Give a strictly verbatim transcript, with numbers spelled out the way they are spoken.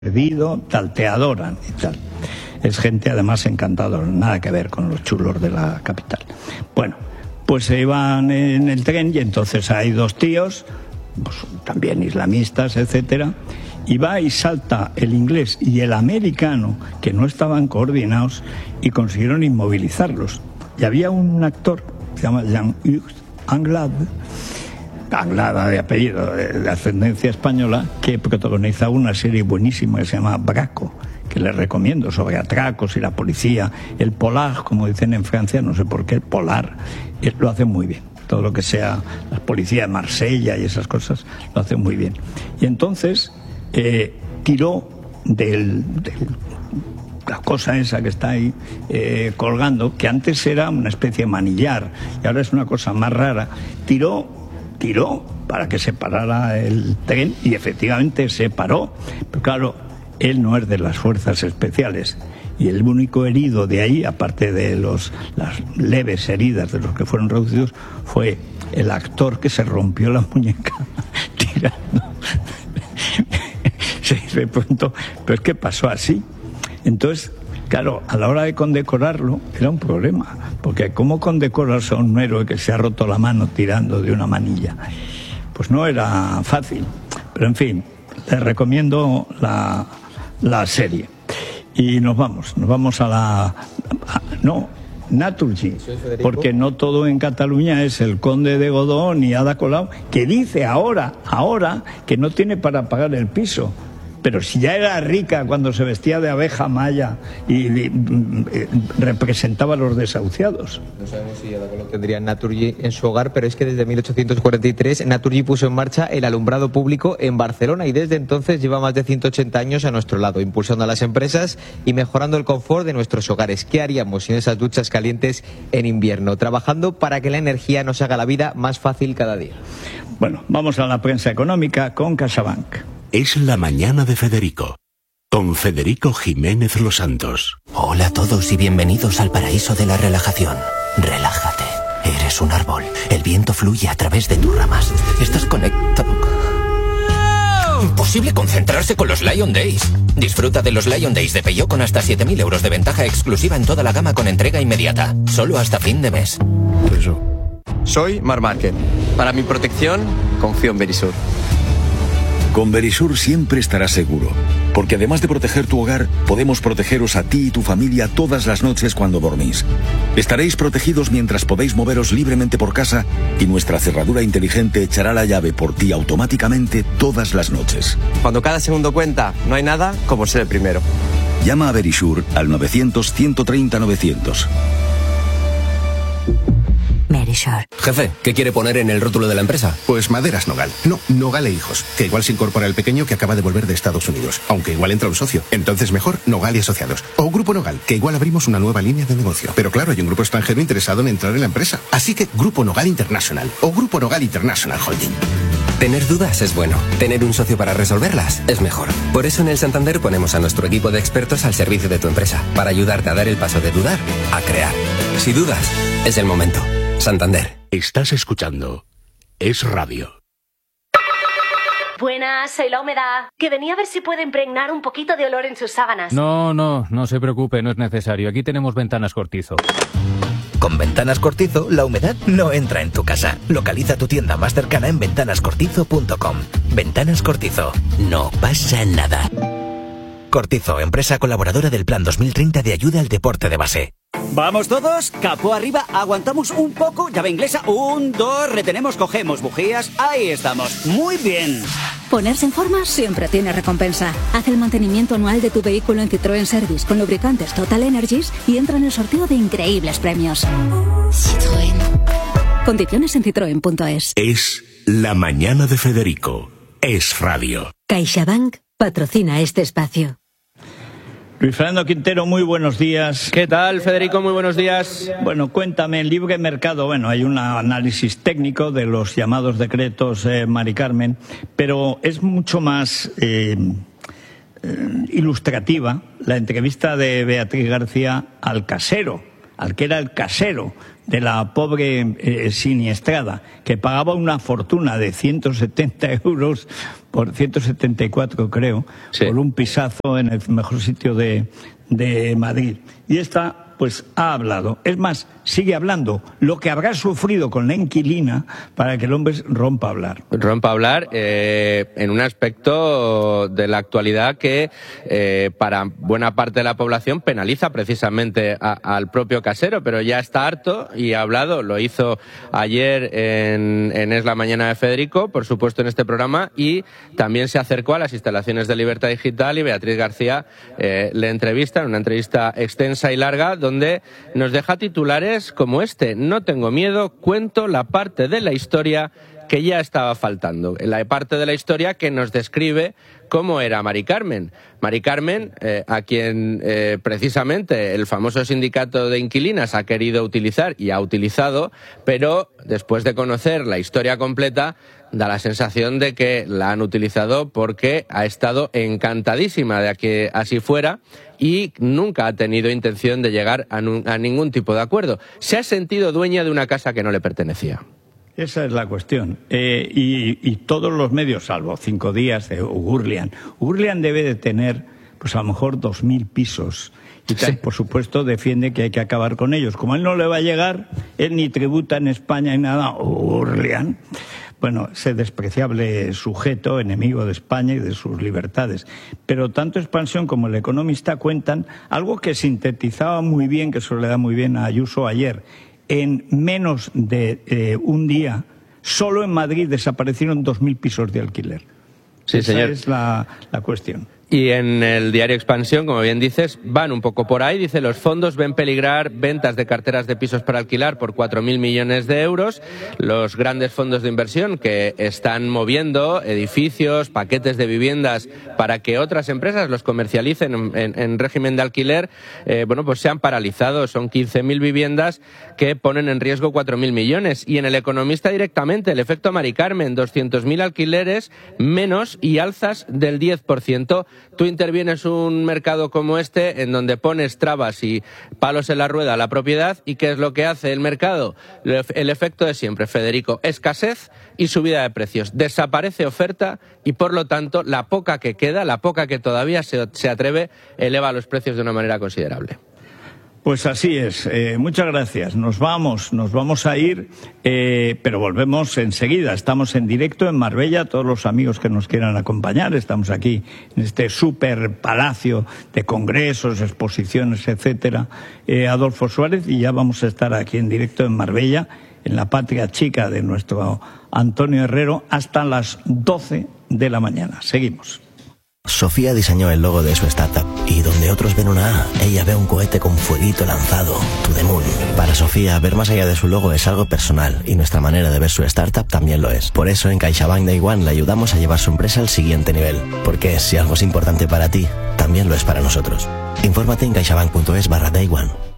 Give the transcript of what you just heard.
perdido, tal, te adoran y tal. Es gente además encantadora, nada que ver con los chulos de la capital. Bueno, pues se iban en el tren y entonces hay dos tíos, pues, también islamistas, etcétera, y va y salta el inglés y el americano, que no estaban coordinados, y consiguieron inmovilizarlos. Y había un actor, que se llama Jean-Hugues Anglade, Anglada de apellido, de, de ascendencia española, que protagoniza una serie buenísima que se llama Braco, que les recomiendo, sobre atracos y la policía. El polar, como dicen en Francia, no sé por qué, el polar, eh, lo hace muy bien. Todo lo que sea la policía de Marsella y esas cosas, lo hace muy bien. Y entonces eh, tiró del... del la cosa esa que está ahí eh, colgando, que antes era una especie de manillar y ahora es una cosa más rara, tiró tiró para que se parara el tren y efectivamente se paró, pero claro, él no es de las fuerzas especiales y el único herido de ahí, aparte de los, las leves heridas de los que fueron reducidos, fue el actor que se rompió la muñeca tirando. Se de pronto, pero es que pasó así. Entonces, claro, a la hora de condecorarlo era un problema, porque ¿cómo condecoras a un héroe que se ha roto la mano tirando de una manilla? Pues no era fácil, pero en fin, les recomiendo la, la serie. Y nos vamos, nos vamos a la... A, no, Naturgy, porque no todo en Cataluña es el conde de Godó ni Ada Colau, que dice ahora, ahora, que no tiene para pagar el piso. Pero si ya era rica cuando se vestía de abeja maya y, y, y representaba a los desahuciados. No sabemos si Ada Colau tendría Naturgy en su hogar, pero es que desde mil ochocientos cuarenta y tres Naturgy puso en marcha el alumbrado público en Barcelona y desde entonces lleva más de ciento ochenta años a nuestro lado, impulsando a las empresas y mejorando el confort de nuestros hogares. ¿Qué haríamos sin esas duchas calientes en invierno? Trabajando para que la energía nos haga la vida más fácil cada día. Bueno, vamos a la prensa económica con CaixaBank. Es la mañana de Federico, con Federico Jiménez Los Santos. Hola a todos y bienvenidos al paraíso de la relajación. Relájate, eres un árbol. El viento fluye a través de tus ramas. Estás conectado. Imposible concentrarse con los Lion Days. Disfruta de los Lion Days de Peugeot con hasta siete mil euros de ventaja exclusiva en toda la gama con entrega inmediata. Solo hasta fin de mes. Eso. Soy Marc Márquez. Para mi protección, confío en Verisur. Con Verisur siempre estarás seguro, porque además de proteger tu hogar, podemos protegeros a ti y tu familia todas las noches cuando dormís. Estaréis protegidos mientras podéis moveros libremente por casa y nuestra cerradura inteligente echará la llave por ti automáticamente todas las noches. Cuando cada segundo cuenta, no hay nada como ser el primero. Llama a Verisur al novecientos, ciento treinta, novecientos. Verisur. Jefe, ¿qué quiere poner en el rótulo de la empresa? Pues Maderas Nogal. No, Nogal e Hijos, que igual se incorpora el pequeño que acaba de volver de Estados Unidos, aunque igual entra un socio. Entonces mejor Nogal y Asociados. O Grupo Nogal, que igual abrimos una nueva línea de negocio. Pero claro, hay un grupo extranjero interesado en entrar en la empresa. Así que Grupo Nogal International o Grupo Nogal International Holding. Tener dudas es bueno. Tener un socio para resolverlas es mejor. Por eso en el Santander ponemos a nuestro equipo de expertos al servicio de tu empresa, para ayudarte a dar el paso de dudar a crear. Si dudas, es el momento. Santander. Estás escuchando Es Radio. Buenas, soy la humedad. Que venía a ver si puede impregnar un poquito de olor en sus sábanas. No, no, no se preocupe, no es necesario. Aquí tenemos Ventanas Cortizo. Con Ventanas Cortizo, la humedad no entra en tu casa. Localiza tu tienda más cercana en ventanas cortizo punto com. Ventanas Cortizo. No pasa nada. Cortizo, empresa colaboradora del Plan dos mil treinta de ayuda al deporte de base. Vamos todos, capó arriba, aguantamos un poco, llave inglesa, un, dos, retenemos, cogemos bujías, ahí estamos, muy bien. Ponerse en forma siempre tiene recompensa. Haz el mantenimiento anual de tu vehículo en Citroën Service con lubricantes Total Energies y entra en el sorteo de increíbles premios. Citroën. Condiciones en citroen punto es. Es la mañana de Federico. Es Radio. CaixaBank patrocina este espacio. Luis Fernando Quintero, muy buenos días. ¿Qué tal, Federico? Muy buenos días. Bueno, cuéntame, en Libre Mercado, bueno, hay un análisis técnico de los llamados decretos, eh, Mari Carmen, pero es mucho más eh, eh, ilustrativa la entrevista de Beatriz García al casero, al que era el casero de la pobre eh, siniestrada, que pagaba una fortuna de ciento setenta euros, por ciento setenta y cuatro creo, sí, por un pisazo en el mejor sitio de, de Madrid. Y esta pues ha hablado, es más, sigue hablando, lo que habrá sufrido con la inquilina para que el hombre rompa a hablar. Rompa a hablar eh, en un aspecto de la actualidad que eh, para buena parte de la población penaliza precisamente a, al propio casero, pero ya está harto y ha hablado, lo hizo ayer en, en Es la Mañana de Federico, por supuesto en este programa, y también se acercó a las instalaciones de Libertad Digital y Beatriz García eh, le entrevista, en una entrevista extensa y larga, donde donde nos deja titulares como este: no tengo miedo, cuento la parte de la historia que ya estaba faltando, la parte de la historia que nos describe cómo era Mari Carmen. Mari Carmen, eh, a quien eh, precisamente el famoso sindicato de inquilinas ha querido utilizar y ha utilizado, pero después de conocer la historia completa, da la sensación de que la han utilizado porque ha estado encantadísima de que así fuera y nunca ha tenido intención de llegar a, a ningún tipo de acuerdo. Se ha sentido dueña de una casa que no le pertenecía. Esa es la cuestión. Eh, y, y todos los medios, salvo Cinco Días de Gurlian. Gurlian debe de tener, pues a lo mejor, dos mil pisos. Y tal, sí, por supuesto, defiende que hay que acabar con ellos. Como él no le va a llegar, él ni tributa en España ni nada. Gurlian, bueno, ese despreciable sujeto, enemigo de España y de sus libertades. Pero tanto Expansión como El Economista cuentan algo que sintetizaba muy bien, que eso le da muy bien a Ayuso ayer. En menos de eh, un día, solo en Madrid desaparecieron dos mil pisos de alquiler. Sí, Esa señor. es la, la cuestión. Y en el diario Expansión, como bien dices, van un poco por ahí. Dice, los fondos ven peligrar ventas de carteras de pisos para alquilar por cuatro mil millones de euros. Los grandes fondos de inversión que están moviendo edificios, paquetes de viviendas para que otras empresas los comercialicen en, en, en régimen de alquiler, eh, bueno, pues se han paralizado. Son quince mil viviendas que ponen en riesgo cuatro mil millones. Y en El Economista directamente, el efecto Mari Carmen, doscientos mil alquileres menos y alzas del diez por ciento. Tú intervienes un mercado como este en donde pones trabas y palos en la rueda a la propiedad, y ¿qué es lo que hace el mercado? El efecto de siempre, Federico: escasez y subida de precios. Desaparece oferta y, por lo tanto, la poca que queda, la poca que todavía se, se atreve, eleva los precios de una manera considerable. Pues así es. Eh, muchas gracias. Nos vamos, nos vamos a ir, eh, pero volvemos enseguida. Estamos en directo en Marbella, todos los amigos que nos quieran acompañar. Estamos aquí en este super palacio de congresos, exposiciones, etcétera. Eh, Adolfo Suárez, y ya vamos a estar aquí en directo en Marbella, en la patria chica de nuestro Antonio Herrero, hasta las doce de la mañana. Seguimos. Sofía diseñó el logo de su startup y donde otros ven una A, ella ve un cohete con fueguito lanzado, to the moon. Para Sofía, ver más allá de su logo es algo personal y nuestra manera de ver su startup también lo es. Por eso en CaixaBank Day One le ayudamos a llevar su empresa al siguiente nivel, porque si algo es importante para ti, también lo es para nosotros. Infórmate en caixabank punto es barra Day One.